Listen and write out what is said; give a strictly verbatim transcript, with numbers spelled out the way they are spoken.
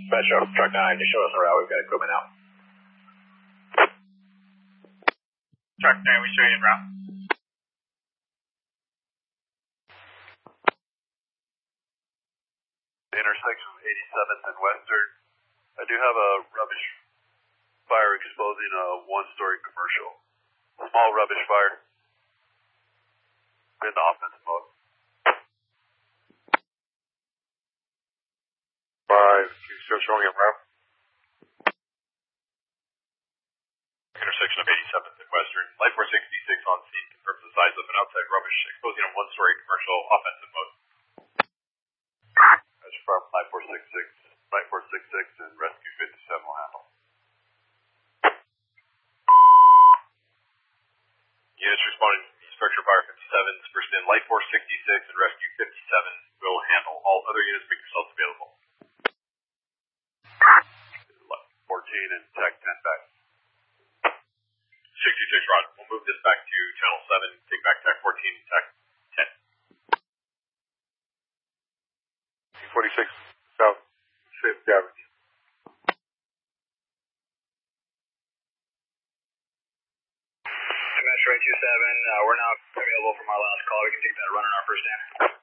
Dispatch of truck nine, just show us around, we've got equipment out. Truck nine, we show you en route. Intersection of eighty-seventh and Western. I do have a rubbish fire exposing a one-story commercial. Small rubbish fire. In the offensive mode. Five, two, still showing en route. Intersection of eighty-seventh and Western. Light four sixty-six on scene confirms the size of an outside rubbish exposing a one-story commercial offensive mode. That's from Light four sixty-six. Light four sixty-six and Rescue fifty-seven will handle. Units responding to structure fire fifty-seven, first in Light four sixty-six and Rescue fifty-seven will handle. All other units make yourselves available. fourteen and Tech ten back. sixty-six Rod. We'll move this back to channel seven, take back Tech fourteen, Tech ten. forty-six, South fifth Avenue. Metro eight two seven, uh, we're now available from our last call. We can take that run on our first stand.